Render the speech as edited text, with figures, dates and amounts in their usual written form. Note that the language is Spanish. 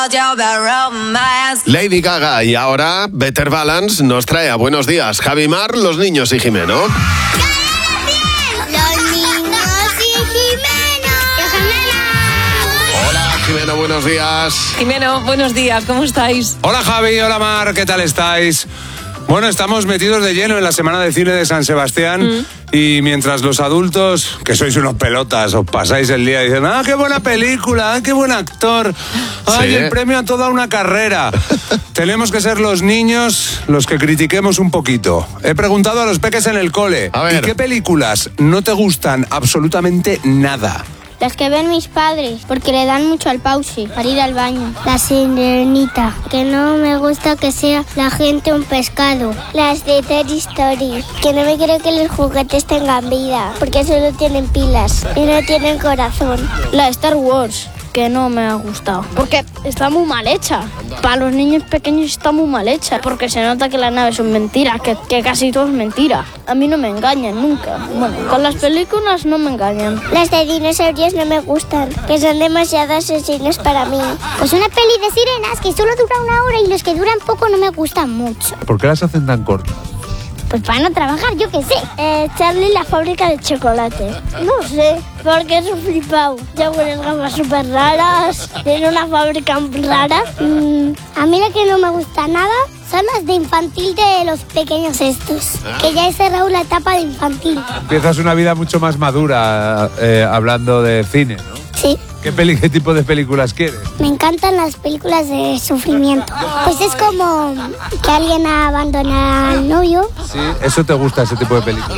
Lady Gaga y ahora Better Balance nos trae a Buenos Días Javi Mar, los niños y Jimeno. ¡Los niños y Jimeno! Hola Jimeno, buenos días. Jimeno, buenos días, ¿cómo estáis? Hola Javi, hola Mar, ¿qué tal estáis? Bueno, estamos metidos de lleno en la Semana de Cine de San Sebastián y mientras los adultos, que sois unos pelotas, os pasáis el día diciendo ¡ah, qué buena película! ¡Ah, qué buen actor! ¡Ay, Sí, el premio a toda una carrera! Tenemos que ser los niños los que critiquemos un poquito. He preguntado a los peques en el cole, A ver. ¿y qué películas no te gustan absolutamente nada? Las que ven mis padres, porque le dan mucho al pause para ir al baño. La Sirenita, que no me gusta que sea la gente un pescado. Las de Toy Story, que no me quiero que los juguetes tengan vida, porque solo tienen pilas y no tienen corazón. La de Star Wars, que no me ha gustado, porque está muy mal hecha. Para los niños pequeños está muy mal hecha, porque se nota que las naves son mentiras, que casi todo es mentira. A mí no me engañan nunca. Bueno, con las películas no me engañan. Las de dinosaurios no me gustan, que son demasiado asesinos para mí. Pues una peli de sirenas que solo dura 1 hora y los que duran poco no me gustan mucho. ¿Por qué las hacen tan cortas? Pues para no trabajar, yo qué sé. Charlie la fábrica de chocolate. No sé, porque es un flipado. Lleva unas gafas súper raras, tiene una fábrica rara. A mí la que no me gusta nada son las de infantil de los pequeños estos. Que ya he cerrado la etapa de infantil. Empiezas una vida mucho más madura hablando de cine, ¿no? Sí. ¿Qué tipo de películas quieres? Me encantan las películas de sufrimiento. Pues es como que alguien abandona al novio. Sí, eso te gusta, ese tipo de películas.